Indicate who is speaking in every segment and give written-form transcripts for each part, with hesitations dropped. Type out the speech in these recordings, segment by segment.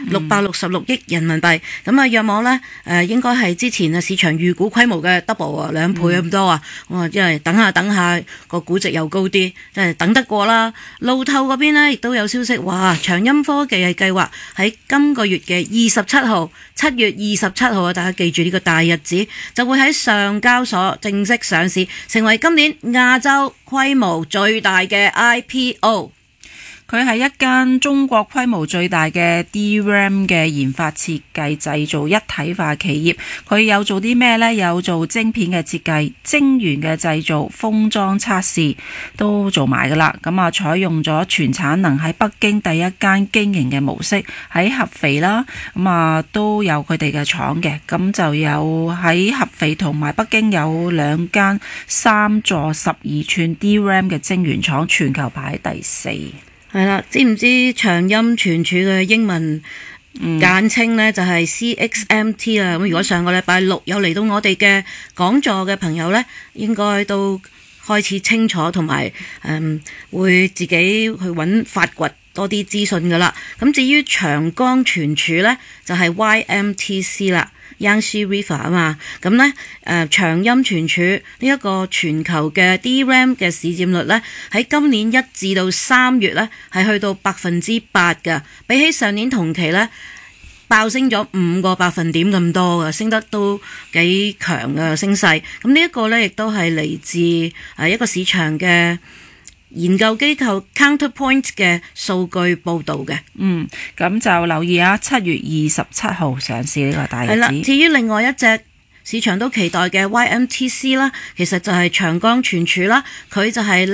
Speaker 1: 666億人民幣。咁啊，約莫呢，應該係之前市場預估規模嘅 double 啊，2倍咁多啊。因為等下個估值又高啲，即係等得過啦。路透嗰邊呢，亦都有消息話，長鑫科技係計劃喺今個月嘅27號，7月27號啊，大家記住呢個大日子，就會喺上交所正式上市，成為今年亞洲規模最大嘅 IPO。
Speaker 2: 佢係一間中國規模最大嘅 DRAM 嘅研發設計製造一體化企業。佢有做啲咩呢？有做晶片嘅設計、晶圓嘅製造、封裝測試都做埋噶啦。咁啊，採用咗全產能喺北京第一間經營嘅模式，喺合肥啦，咁啊都有佢哋嘅廠嘅。咁就有喺合肥同埋北京有2間3座12寸 DRAM 嘅晶圓廠，全球排喺第4。
Speaker 1: 係啦，知唔知長鑫存儲嘅英文簡稱呢就係 CXMT 啦。咁如果上個禮拜6有嚟到我哋嘅講座嘅朋友呢，應該都開始清楚同埋會自己去發掘多啲資訊噶啦。咁至於長江存儲呢，就係 YMTC 啦。Yangtze River 啊嘛，咁呢長鑫存儲呢一個全球嘅 DRAM 嘅市佔率呢，喺今年1至到3月呢，係去到8%㗎，比起上年同期呢，爆升咗5個百分點咁多㗎，升得都幾強嘅升勢。咁呢一個呢，亦都係嚟自一個市場嘅研究機構 Counterpoint 嘅數據報導嘅。
Speaker 2: 咁就留意啊，7月27號上市呢個大日子。係啦，
Speaker 1: 至於另外一隻市場都期待嘅 YMTC 啦，其實就係長江存儲啦，佢就係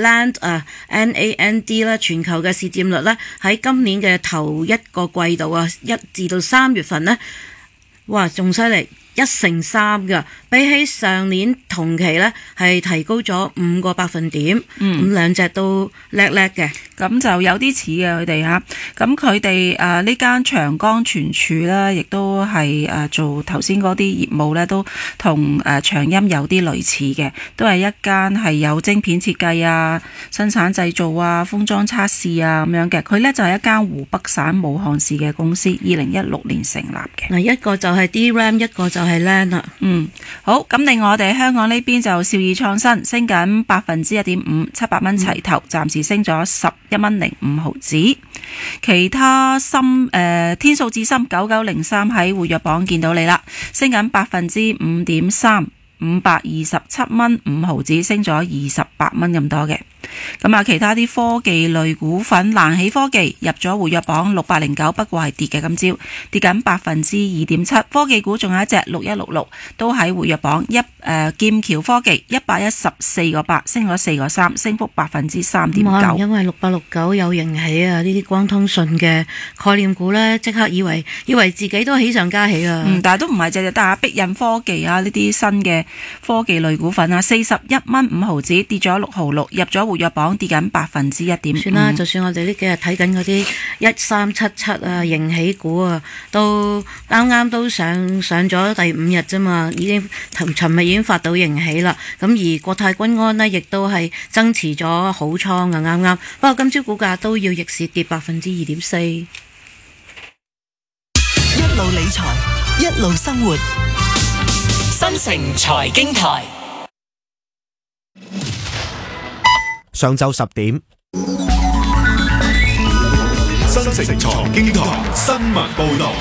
Speaker 1: NAND 啦，全球嘅市佔率咧喺今年嘅頭一個季度啊，1至到3月份呢，哇，仲犀利，1成3㗎，比起上年同期呢，係提高咗5個百分點。咁兩隻都叻嘅。
Speaker 2: 咁就有啲似嘅佢哋嚇，咁佢哋呢間長江存儲咧，亦都係做頭先嗰啲業務咧，都同長鑫有啲類似嘅，都係一間係有晶片設計啊、生產製造啊、封裝測試啊咁樣嘅。佢咧就係一間湖北省武漢市嘅公司，2016年成立嘅。
Speaker 1: 嗱，一個就係 DRAM，一個就係 NAND 啦。
Speaker 2: 好，咁另外我哋香港呢邊就兆易創新升緊1.5%，700蚊齊頭，暫時升咗11蚊05毫子。其他天數智深9903喺活躍榜見到你啦，升緊5.3%，527蚊5毫子，升咗28蚊咁多嘅。咁啊，其他啲科技類股份，瀾起科技入咗活躍榜609，不過係跌嘅，今朝跌緊2.7%。科技股仲有一隻6166，都喺活躍榜劍橋科技114個8，升咗4個3，升幅3.9%。
Speaker 1: 因為6869有盈喜啊，呢啲光通訊嘅概念股呢，即刻以為自己都喜上加喜啊。
Speaker 2: 但係都唔係隻隻得啊，碧印科技啊，呢啲新嘅科技類股份啊，41蚊5毫子，跌咗6毫6，入咗活躍榜跌緊1.5%。
Speaker 1: 算啦，就算我哋呢幾日睇緊嗰啲1377啊、盈喜股啊，都啱都上咗第5日啫嘛，已經尋日已經發到盈喜啦。咁而國泰君安呢，亦都係增持咗好倉啊，啱。不過今朝股價都要逆市跌2.4%。
Speaker 3: 一路理財，一路生活，新城財經台。
Speaker 4: 上晝10點，
Speaker 5: 新城財經台新聞報道。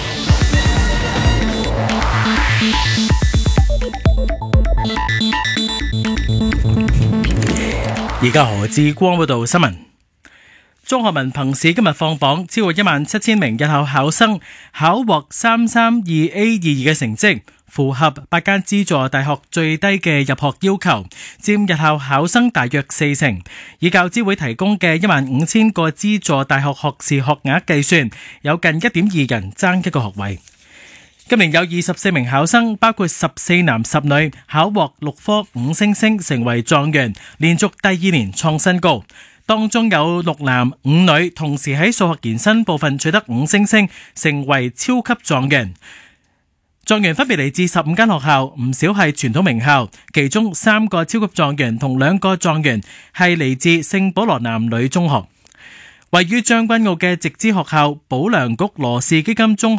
Speaker 6: 而家何志光報道新聞。中學文憑試今日放榜，超過17000名日校考生考獲 332A22 嘅成績，符合8間資助大學最低嘅入學要求，佔日校考生大約40%。以教資會提供嘅15000個資助大學學士學額計算，有近 1.2 人爭一個學位。今年有24名考生，包括14男10女，考獲6科5星星，成為狀元，連續第2年創新高。當中有6男5女，同時喺數學延伸部分取得5星星，成為超級狀元。狀元分別嚟自15間學校，唔少係傳統名校，其中3個超級狀元同2個狀元係嚟自聖保羅男女中學。位於將軍澳嘅直資學校保良局羅氏基金中學